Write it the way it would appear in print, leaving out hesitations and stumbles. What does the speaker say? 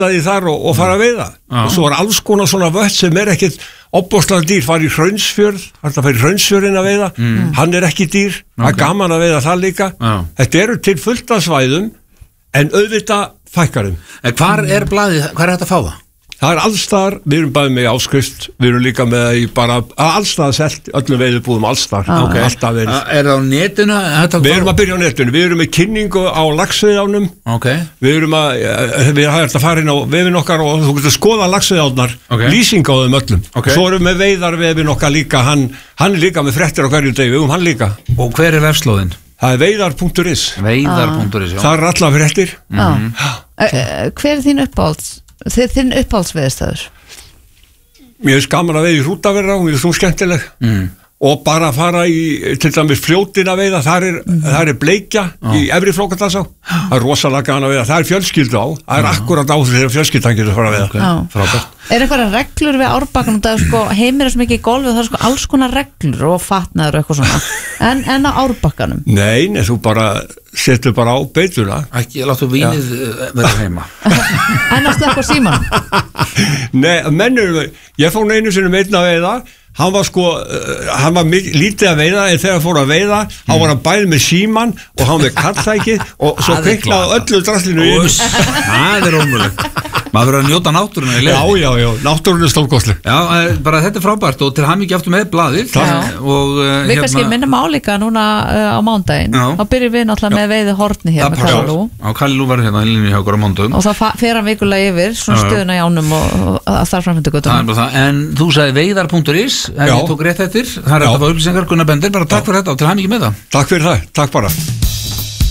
því þar og fara að veiða og svo alls konar svona vött sem ekkit opbóðslega dýr, fara í Hraunsfjörð þetta fyrir Hraunsfjörðin að veiða hann ekki dýr, það gaman að veiða það líka þetta eru til fullt af svæðum en auðvitað fækkarum. Hvar blaðið, hvar þetta að fá það? Það allstaðar, við erum bæði með áskrift, við erum líka með bara allstaðar selt, öllum veiðubúðum allstaðar, alltaf verið. Er það á netinu? Við erum að byrja á netinu, við erum með kynningu á laxveiðánum, við erum við hægt að fara inn á vefin okkar og þú getur skoða laxveiðánar, lýsing á þeim öllum. Svo erum við með veiðarvefin okkar líka, hann líka með fréttir á hverju degi, við hann líka. Og hver vefslóðin? Það veiðar.is. Veiðar.is, já. Það alla fréttir. Hver þín uppáhalds? Þinn uppáhaldsveiðistæður? Mér finnst gaman að veiða í Hrútaverra og mér finnst hún skemmtileg og bara fara í til dæmis fljótin að veiða það er bleikja í efri Flókadalsá það er rosalega gaman að veiða, það er fjölskyldu á það er akkurat á þegar fjölskyldan getur fara að veiða frábært. Er eitthvað reglur við árbakkanum það heimir er svo mikið í golfi og það er alls konar reglur og fatnaður og eitthvað svona en á árbakkanum? Nei, þú bara setur bara á beituna ekki láttu vínið vera heima en að slekka síman? Nei, mennur ég fór einu sinni meitna að veiða hann var lítið að veiða en þegar hann fór að veiða hann var að bæða með síman og hann með kalltækið og svo kviklaði öllu draslinu í það er ómögulegt maður verður að njóta náttúruna í leiðinni já, náttúruna er stórkostleg bara þetta er frábært og til hamingju aftur með blaðið við kannski minnum álíka núna á mándaginn þá byrjum við náttúrulega með veiði horni hér með Kallilú Kallilú var hérna í linni hjá okkur á mándaginn og það fer hann vikulega yfir svona stöðuna í ánum og að þar framfyndu göttum en þú sagði veiðar.is ég tók rétt eftir það er þetta var upplýsingar Gunnar Bender bara takk fyrir þetta og til hamingju með það Takk fyrir það, takk bara